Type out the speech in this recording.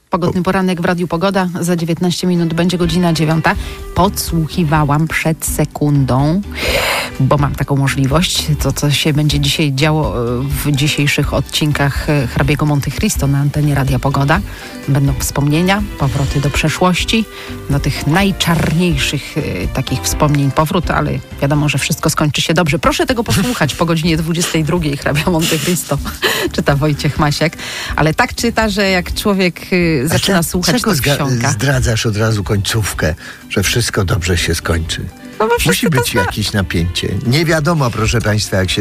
Pogodny poranek w Radiu Pogoda. Za 19 minut będzie godzina 9. Podsłuchiwałam przed sekundą, bo mam taką możliwość, to co się będzie dzisiaj działo w dzisiejszych odcinkach Hrabiego Monte Cristo na antenie Radia Pogoda. Będą wspomnienia, powroty do przeszłości, do tych najczarniejszych takich wspomnień powrót, ale wiadomo, że wszystko skończy się dobrze. Proszę tego posłuchać po godzinie 22. Hrabia Monte Cristo, czyta Wojciech Masiak. Ale tak czyta, że jak człowiek zaczyna słuchać, to wsiąka. Zdradzasz od razu końcówkę, że wszystko dobrze się skończy? No Musi być jakieś napięcie. Nie wiadomo, proszę państwa, jak się